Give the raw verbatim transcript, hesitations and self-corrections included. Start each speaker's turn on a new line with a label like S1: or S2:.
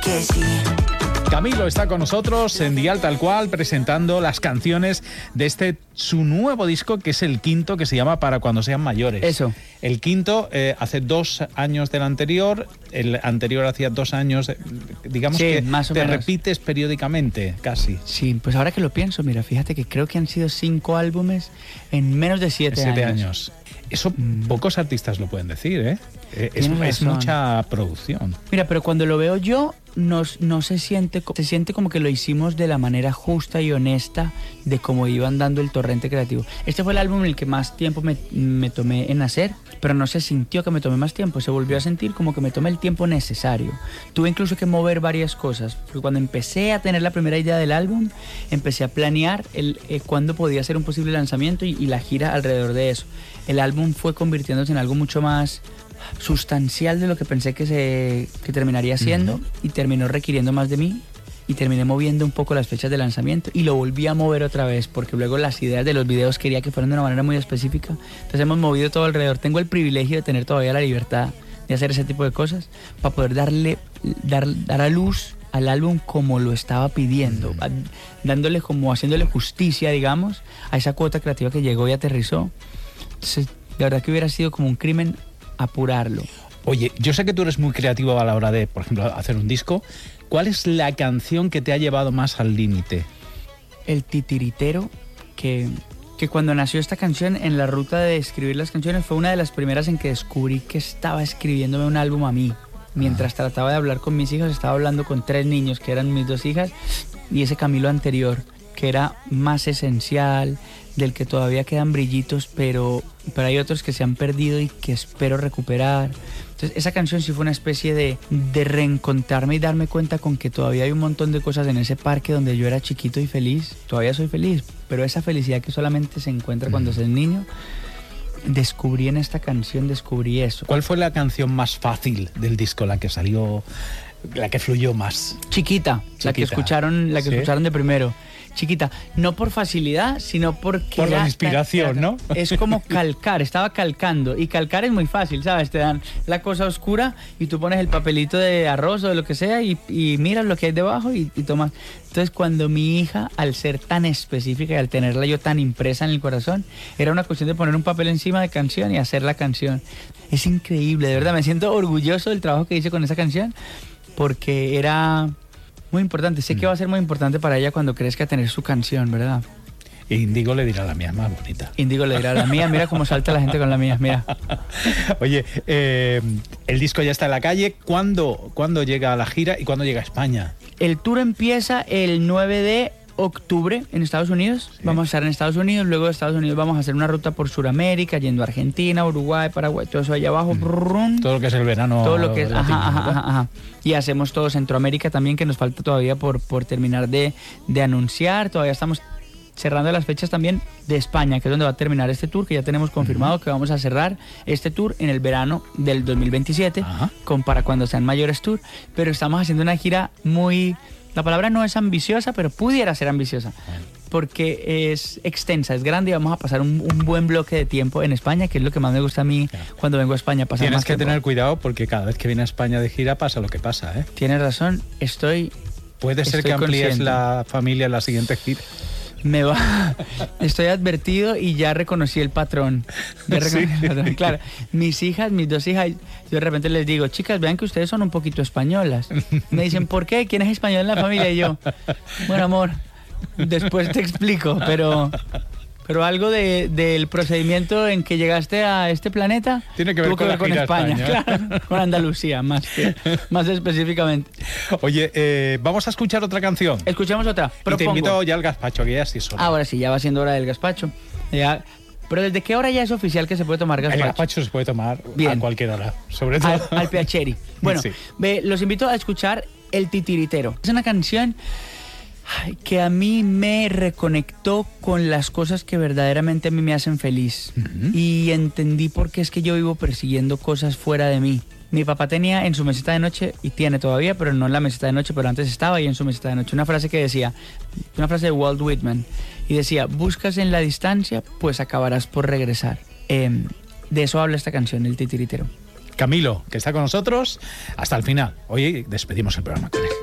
S1: que sí.
S2: Camilo está con nosotros en Dial Tal Cual presentando las canciones de este su nuevo disco, que es el quinto, que se llama Para Cuando Sean Mayores.
S3: Eso.
S2: El quinto eh, hace dos años del anterior, el anterior hacía dos años, digamos
S3: sí,
S2: que
S3: más o
S2: te
S3: menos.
S2: repites periódicamente, casi.
S3: Sí, pues ahora que lo pienso, mira, fíjate que creo que han sido cinco álbumes en menos de siete,
S2: Siete
S3: años.
S2: años. Eso mm. pocos artistas lo pueden decir, ¿eh? Es, es mucha producción.
S3: Mira, pero cuando lo veo yo, no, no se siente, se siente como que lo hicimos de la manera justa y honesta de cómo iban dando el torrente creativo. Este fue el álbum en el que más tiempo me, me tomé en hacer, pero no se sintió que me tomé más tiempo, se volvió a sentir como que me tomé el tiempo necesario. Tuve incluso que mover varias cosas, porque cuando empecé a tener la primera idea del álbum, empecé a planear el, eh, cuándo podía ser un posible lanzamiento y, y la gira alrededor de eso. El álbum fue convirtiéndose en algo mucho más sustancial de lo que pensé que se que terminaría siendo, uh-huh. y terminó requiriendo más de mí y terminé moviendo un poco las fechas de lanzamiento y lo volví a mover otra vez porque luego las ideas de los videos quería que fueran de una manera muy específica, entonces hemos movido todo alrededor. Tengo el privilegio de tener todavía la libertad de hacer ese tipo de cosas para poder darle dar, dar a luz al álbum como lo estaba pidiendo, uh-huh. dándole como haciéndole justicia, digamos, a esa cuota creativa que llegó y aterrizó. Entonces, la verdad que hubiera sido como un crimen apurarlo.
S2: Oye, yo sé que tú eres muy creativo a la hora de, por ejemplo, hacer un disco. ¿Cuál es la canción que te ha llevado más al límite?
S3: El titiritero, que, que cuando nació esta canción, en la ruta de escribir las canciones, fue una de las primeras en que descubrí que estaba escribiéndome un álbum a mí. Mientras ah. trataba de hablar con mis hijas, estaba hablando con tres niños, que eran mis dos hijas, y ese Camilo anterior, que era más esencial, del que todavía quedan brillitos, pero, pero hay otros que se han perdido y que espero recuperar. Entonces esa canción sí fue una especie de, de reencontrarme y darme cuenta con que todavía hay un montón de cosas en ese parque donde yo era chiquito y feliz. Todavía soy feliz, pero esa felicidad que solamente se encuentra mm. cuando se es niño, descubrí en esta canción, descubrí eso.
S2: ¿Cuál fue la canción más fácil del disco, la que salió, la que fluyó más?
S3: Chiquita, Chiquita. la que escucharon, la que ¿Sí? escucharon de primero. Chiquita, no por facilidad, sino porque...
S2: Por la inspiración,
S3: ta, ta,
S2: ¿no?
S3: Es como calcar, estaba calcando. Y calcar es muy fácil, ¿sabes? Te dan la cosa oscura y tú pones el papelito de arroz o de lo que sea y, y miras lo que hay debajo y, y tomas. Entonces, cuando mi hija, al ser tan específica y al tenerla yo tan impresa en el corazón, era una cuestión de poner un papel encima de canción y hacer la canción. Es increíble, de verdad, me siento orgulloso del trabajo que hice con esa canción porque era... muy importante, sé que va a ser muy importante para ella cuando crezca tener su canción, ¿verdad?
S2: Índigo le dirá la mía, más bonita.
S3: Índigo le dirá la mía, mira cómo salta la gente con la mía, mira.
S2: Oye, eh, el disco ya está en la calle, ¿cuándo, ¿cuándo llega a la gira y cuándo llega a España?
S3: El tour empieza el nueve de octubre en Estados Unidos, sí. Vamos a estar en Estados Unidos, luego de Estados Unidos vamos a hacer una ruta por Sudamérica, yendo a Argentina, Uruguay, Paraguay, todo eso allá abajo. Mm. Brrrr,
S2: todo lo que es el verano.
S3: Todo lo que es, ajá, ajá, ajá, ajá. Y hacemos todo Centroamérica también, que nos falta todavía por, por terminar de, de anunciar, todavía estamos cerrando las fechas también de España, que es donde va a terminar este tour, que ya tenemos confirmado uh-huh. que vamos a cerrar este tour en el verano del dos mil veintisiete, uh-huh. con Para Cuando Sean Mayores Tour, pero estamos haciendo una gira muy... La palabra no es ambiciosa, pero pudiera ser ambiciosa, porque es extensa, es grande y vamos a pasar un, un buen bloque de tiempo en España, que es lo que más me gusta a mí claro. cuando vengo a España. Pasar
S2: Tienes
S3: más
S2: que
S3: tiempo.
S2: tener cuidado porque cada vez que viene a España de gira pasa lo que pasa, ¿eh?
S3: Tienes razón, estoy
S2: Puede ser que amplíes consciente. La familia en la siguiente gira.
S3: Me va, estoy advertido y ya reconocí el patrón. Ya reconocí sí. el patrón. Claro, mis hijas, mis dos hijas, yo de repente les digo, chicas, vean que ustedes son un poquito españolas. Me dicen, ¿por qué? ¿Quién es español en la familia? Y yo, bueno, amor, después te explico, pero... Pero algo de, del procedimiento en que llegaste a este planeta
S2: tiene que ver,
S3: tuvo que
S2: con,
S3: ver con España,
S2: España.
S3: Claro, con Andalucía, más, que, más específicamente.
S2: Oye, eh, vamos a escuchar otra canción.
S3: Escuchemos otra.
S2: Propongo. Y te invito ya al gazpacho, que ya sí solo.
S3: Ahora sí, ya va siendo hora del gazpacho. Ya, pero ¿desde qué hora ya es oficial que se puede tomar gazpacho?
S2: El gazpacho se puede tomar Bien. a cualquier hora, sobre todo
S3: al, al piacere. Bueno, sí. ve, los invito a escuchar El Titiritero. Es una canción que a mí me reconectó con las cosas que verdaderamente a mí me hacen feliz. Uh-huh. Y entendí por qué es que yo vivo persiguiendo cosas fuera de mí. Mi papá tenía en su mesita de noche, y tiene todavía, pero no en la mesita de noche, pero antes estaba ahí en su mesita de noche, una frase que decía, una frase de Walt Whitman, y decía, buscas en la distancia, pues acabarás por regresar. Eh, de eso habla esta canción, El Titiritero.
S2: Camilo, que está con nosotros hasta el final. Hoy despedimos el programa con él.